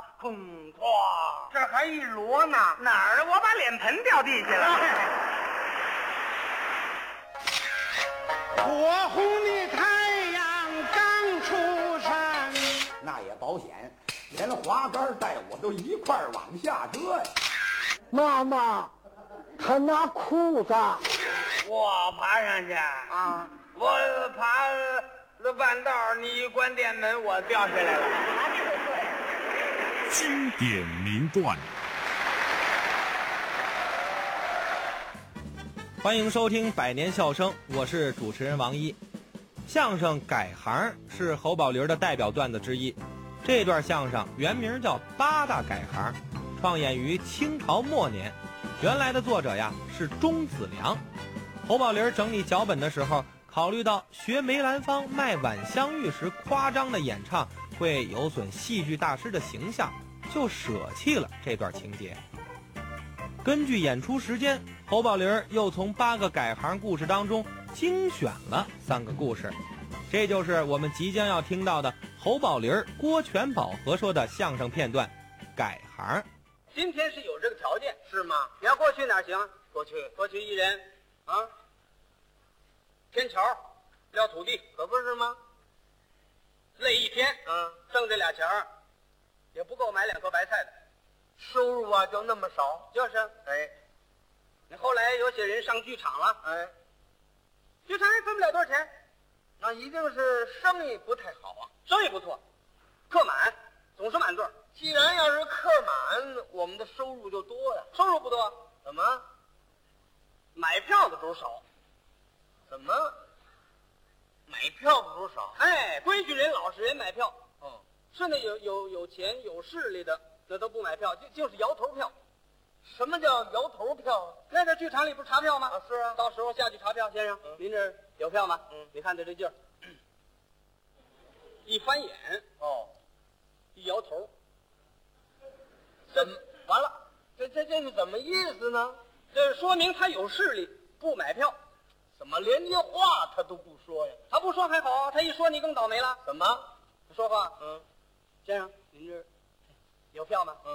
砰哐， 这还一摞呢。 哪儿啊？我把脸盆掉地下了。 火红的太阳刚出山， 那也保险，连滑竿带我都一块儿往下折呀。 妈妈，他拿裤子。 我爬上去啊， 我爬了半道，你一关电门，我掉下来了。 经典名段。 欢迎收听百年笑声，我是主持人王一。相声改行是侯宝林的代表段子之一，这段相声原名叫八大改行，创演于清朝末年，原来的作者呀是钟子良。侯宝林整理脚本的时候，考虑到学梅兰芳卖晚香玉时夸张的演唱会有损戏剧大师的形象，就舍弃了这段情节。根据演出时间，侯宝林又从8个改行故事当中精选了3个故事，这就是我们即将要听到的侯宝林、郭全宝合说的相声片段《改行》。 今天是有这个条件， 是吗？ 你要过去哪儿行？ 过去过去一人啊，天桥撂土地， 可不是吗？ 累一天，挣这俩钱儿也不够买2颗白菜的。 收入啊就那么少。 就是， 哎， 你后来有些人上剧场了， 哎， 剧场也挣不了多少钱， 那一定是生意不太好啊。 生意不错，客满，总是满座。 既然要是客满，我们的收入就多呀。 收入不多， 怎么？ 买票的主少。 怎么？买票的多少？ 哎，规矩人、老实人买票， 哦， 是那有钱有势力的，那都不买票，就是摇头票。 什么叫摇头票？ 那在剧场里不是查票吗？ 啊，是啊。 到时候下去查票，先生，您这儿有票吗？你看他这劲儿，一翻眼， 哦， 一摇头， 怎么完了？这是怎么意思呢？ 这说明他有势力，不买票。 怎么连句话他都不说呀？ 他不说还好，他一说你更倒霉了。 怎么？ 说话，先生，您这儿有票吗？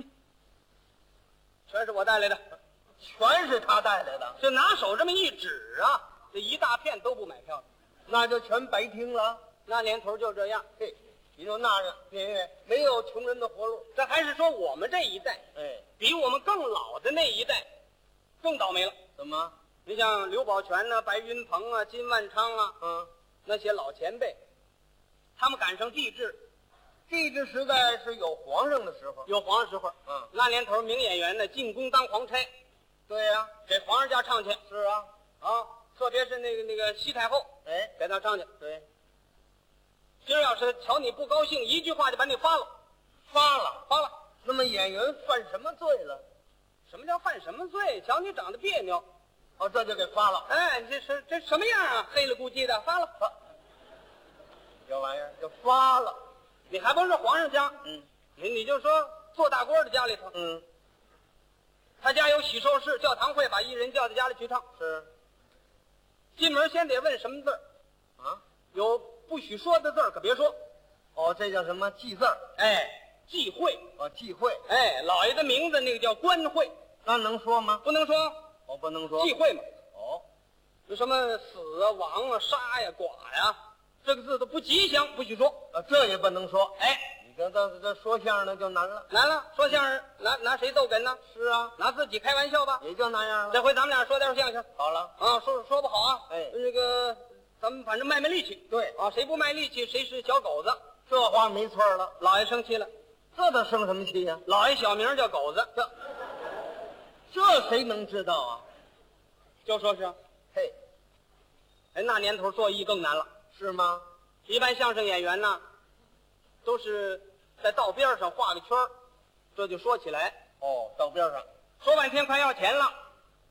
全是我带来的， 全是他带来的， 这拿手这么一指啊，这一大片都不买票， 那就全白听了。 那年头就这样。 嘿，你说那样，没有穷人的活路。 这还是说我们这一代， 哎， 比我们更老的那一代更倒霉了。 怎么？ 你像刘宝全啊、白云鹏啊、金万昌啊，那些老前辈，他们赶上帝制时代是有皇上的时候，有皇上时候。那年头名演员呢进宫当皇差， 对呀， 给皇上家唱去。 是啊， 特别是那个西太后， 哎， 给他唱去。 对， 今儿要是瞧你不高兴，一句话就把你发了。 发了。 那那么演员犯什么罪了？ 什么叫犯什么罪？瞧你长得别扭， 这就给发了。 哎，这什么样啊？黑了咕叽的，发了。 这玩意儿就发了。 你还不是皇上家？你就说做大官的家里头，他家有喜寿事，教堂会把艺人叫到家里去唱。 是， 进门先得问什么字儿啊？ 有不许说的字儿可别说。 这叫什么忌字儿？ 哎，忌讳。 忌讳。 哎，老爷的名字那个叫官讳， 那能说吗？ 不能说。 不能说。 忌讳嘛。 有什么死啊、亡啊、杀呀、剐呀，这个字都不吉祥，不许说。 这也不能说。 哎， 你这说相声的就难了。 难了，说相声拿谁逗哏呢？ 是啊， 拿自己开玩笑吧。 也就那样了。 这回咱们俩说点相声。 好了说不好啊。 哎， 那个咱们反正卖力气。 对啊，谁不卖力气谁是小狗子。 这话没错了。 老爷生气了， 这他生什么气呀？ 老爷小名叫狗子， 这谁能知道啊？ 就说是， 嘿， 那年头做艺更难了。 是吗？ 一般相声演员呢，都是在道边上画个圈儿，这就说起来。 道边上说半天快要钱了，